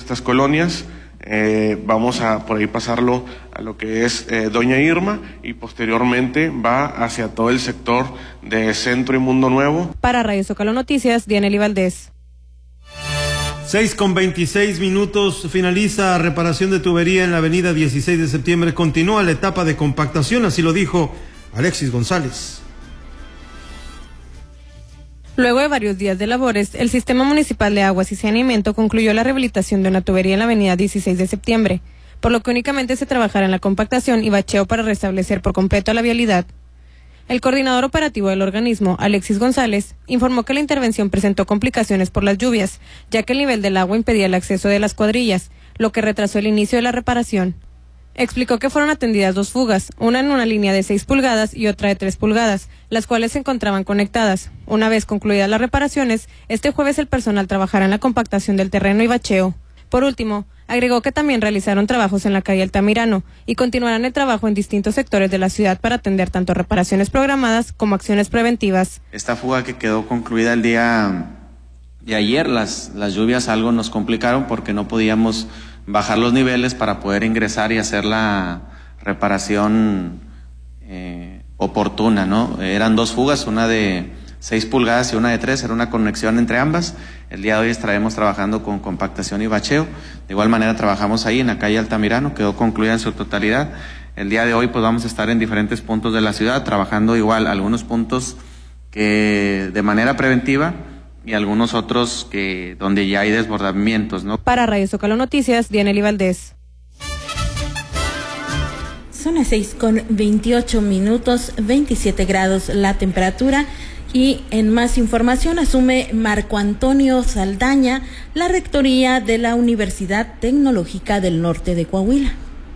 estas colonias. Vamos a por ahí pasarlo a lo que es Doña Irma y posteriormente va hacia todo el sector de Centro y Mundo Nuevo. Para Radio Zócalo Noticias, Dianely Valdés. 6:26, finaliza reparación de tubería en la avenida 16 de septiembre, continúa la etapa de compactación, así lo dijo Alexis González. Luego de varios días de labores, el Sistema Municipal de Aguas y Saneamiento concluyó la rehabilitación de una tubería en la avenida 16 de septiembre, por lo que únicamente se trabajará en la compactación y bacheo para restablecer por completo la vialidad. El coordinador operativo del organismo, Alexis González, informó que la intervención presentó complicaciones por las lluvias, ya que el nivel del agua impedía el acceso de las cuadrillas, lo que retrasó el inicio de la reparación. Explicó que fueron atendidas 2 fugas, una en una línea de 6 pulgadas y otra de 3 pulgadas, las cuales se encontraban conectadas. Una vez concluidas las reparaciones, este jueves el personal trabajará en la compactación del terreno y bacheo. Por último, agregó que también realizaron trabajos en la calle Altamirano y continuarán el trabajo en distintos sectores de la ciudad para atender tanto reparaciones programadas como acciones preventivas. Esta fuga que quedó concluida el día de ayer, las lluvias algo nos complicaron porque no podíamos bajar los niveles para poder ingresar y hacer la reparación oportuna, ¿no? Eran 2 fugas, una de 6 pulgadas y una de 3, era una conexión entre ambas. El día de hoy estaremos trabajando con compactación y bacheo. De igual manera trabajamos ahí en la calle Altamirano, quedó concluida en su totalidad. El día de hoy pues vamos a estar en diferentes puntos de la ciudad, trabajando igual algunos puntos que de manera preventiva y algunos otros que donde ya hay desbordamientos, ¿no? Para Radio Zócalo Noticias, Dianely Valdés. Son las 6:28, 27 grados la temperatura. Y en más información, asume Marco Antonio Saldaña la rectoría de la Universidad Tecnológica del Norte de Coahuila.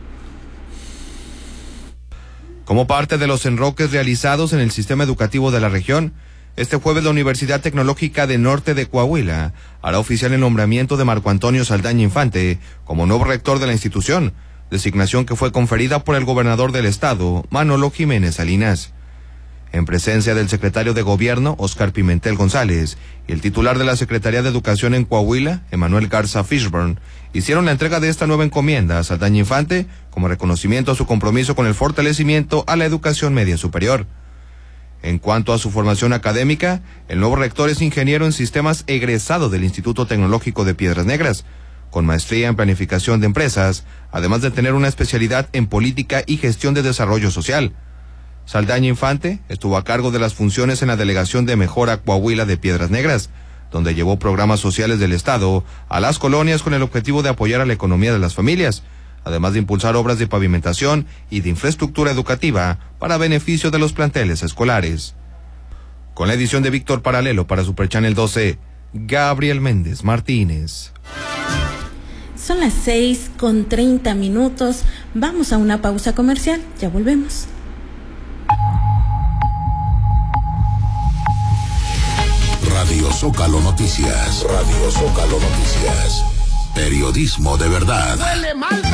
Como parte de los enroques realizados en el sistema educativo de la región, este jueves la Universidad Tecnológica del Norte de Coahuila hará oficial el nombramiento de Marco Antonio Saldaña Infante como nuevo rector de la institución, designación que fue conferida por el gobernador del estado, Manolo Jiménez Salinas. En presencia del secretario de Gobierno, Óscar Pimentel González, y el titular de la Secretaría de Educación en Coahuila, Emanuel Garza Fishburne, hicieron la entrega de esta nueva encomienda a Saldaña Infante como reconocimiento a su compromiso con el fortalecimiento a la educación media superior. En cuanto a su formación académica, el nuevo rector es ingeniero en sistemas egresado del Instituto Tecnológico de Piedras Negras, con maestría en planificación de empresas, además de tener una especialidad en política y gestión de desarrollo social. Saldaña Infante estuvo a cargo de las funciones en la Delegación de Mejora Coahuila de Piedras Negras, donde llevó programas sociales del Estado a las colonias con el objetivo de apoyar a la economía de las familias, además de impulsar obras de pavimentación y de infraestructura educativa para beneficio de los planteles escolares. Con la edición de Víctor Paralelo para Super Channel 12, Gabriel Méndez Martínez. Son las 6:30. Vamos a una pausa comercial, ya volvemos. Radio Zócalo Noticias. Radio Zócalo Noticias. Periodismo de verdad.